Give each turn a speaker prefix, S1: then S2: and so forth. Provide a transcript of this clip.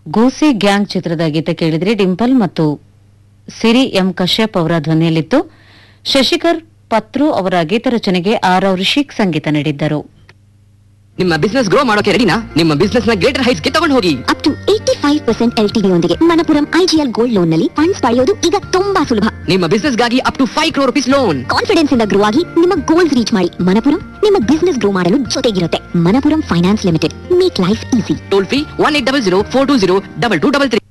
S1: ಗೋಸೆ gang ಚಿತ್ರದ ಗೀತೆ ಕೇಳಿದ್ರೆ ಡಿಂಪಲ್ ಮತ್ತು ಸಿರಿ ಎಂ ಕಶ್ಯಪ್ ಅವರ ಧ್ವನಿಯಲ್ಲಿತ್ತು. ಶಶಿಕರ್ ಪತ್ರು ಅವರ ಗೀತ ರಚನೆಗೆ ಆರ್ ಋಷಿಕ್ ಸಂಗೀತ ನೀಡಿದ್ದರು.
S2: ನಿಮ್ಮ ಬಿಸ್ನೆಸ್ ಗ್ರೋ ಮಾಡೋಕೆ ರೆಡಿನಾ? ನಿಮ್ಮ ಬಿಸ್ನೆಸ್ ನ ಗ್ರೇಟರ್ ಹೈಟ್ಸ್ ಗೆ ತಗೊಂಡು ಹೋಗಿ.
S3: ಅಪ್ ಟು 85% LTV ಯೊಂದಿಗೆ ಮಣಪುರಂ IGL ಗೋಲ್ಡ್ ಲೋನ್ ನಲ್ಲಿ ಫಂಡ್ಸ್ ಪಡೆಯೋದು ಈಗ ತುಂಬಾ ಸುಲಭ.
S2: ನಿಮ್ಮ ಬಿಸ್ನೆಸ್ ಗಾಗಿ up to 5 crore rupees loan.
S3: Confidence ಇಂದ ಗ್ರೋ ಆಗಿ ನಿಮ್ಮ ಗೋಲ್ಸ್ ರೀಚ್ ಮಾಡಿ. ಮಣಪುರಂ ನಿಮ್ಮ ಬಿಸ್ನೆಸ್ ಗ್ರೋ ಮಾಡಲು ಜೊತೆಗಿರುತ್ತೆ. Manappuram finance limited, make life easy.
S2: Toll free 1800 420 2233.